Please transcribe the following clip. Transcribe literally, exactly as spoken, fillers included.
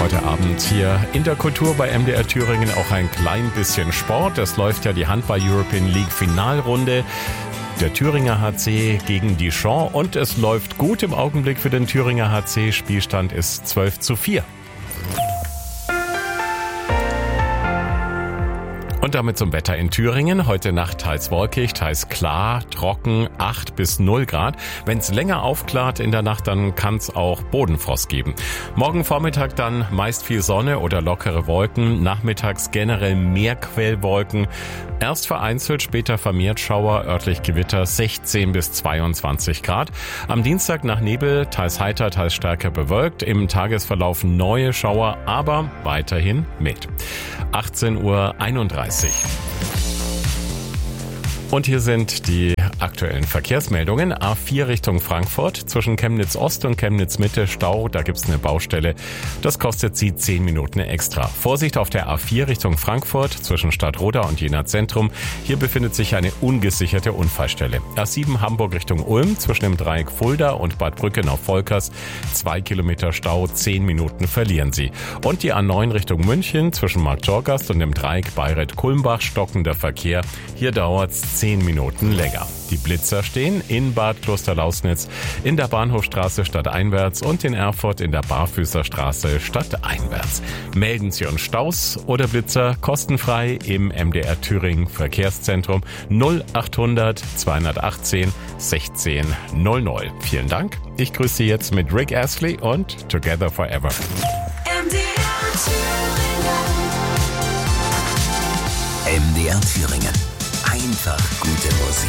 Heute Abend hier in der Kultur bei M D R Thüringen auch ein klein bisschen Sport. Es läuft ja die Handball-European League Finalrunde. Der Thüringer H C gegen Dijon und es läuft gut im Augenblick für den Thüringer H C. Spielstand ist zwölf zu vier. Und damit zum Wetter in Thüringen. Heute Nacht teils wolkig, teils klar, trocken, acht bis null Grad. Wenn es länger aufklart in der Nacht, dann kann es auch Bodenfrost geben. Morgen Vormittag dann meist viel Sonne oder lockere Wolken. Nachmittags generell mehr Quellwolken. Erst vereinzelt, später vermehrt Schauer, örtlich Gewitter, sechzehn bis zweiundzwanzig Grad. Am Dienstag nach Nebel, teils heiter, teils stärker bewölkt. Im Tagesverlauf neue Schauer, aber weiterhin mild. achtzehn Uhr einunddreißig. Und hier sind die aktuellen Verkehrsmeldungen. A vier Richtung Frankfurt, zwischen Chemnitz Ost und Chemnitz Mitte Stau, da gibt's eine Baustelle. Das kostet Sie zehn Minuten extra. Vorsicht auf der A vier Richtung Frankfurt, zwischen Stadtroda und Jena Zentrum. Hier befindet sich eine ungesicherte Unfallstelle. A sieben Hamburg Richtung Ulm, zwischen dem Dreieck Fulda und Bad Brückenau-Volkers. Zwei Kilometer Stau, zehn Minuten verlieren Sie. Und die A neun Richtung München, zwischen Markttorgast und dem Dreieck Bayreuth-Kulmbach, stockender Verkehr. Hier dauert's zehn Minuten länger. Die Blitzer stehen in Bad Klosterlausnitz, in der Bahnhofstraße stadteinwärts und in Erfurt in der Barfüßerstraße stadteinwärts. Melden Sie uns Staus oder Blitzer kostenfrei im M D R Thüringen Verkehrszentrum null achthundert zweihundertachtzehn sechzehn null null. Vielen Dank. Ich grüße Sie jetzt mit Rick Astley und Together Forever. M D R Thüringen. M D R Thüringen. Einfach gute Musik.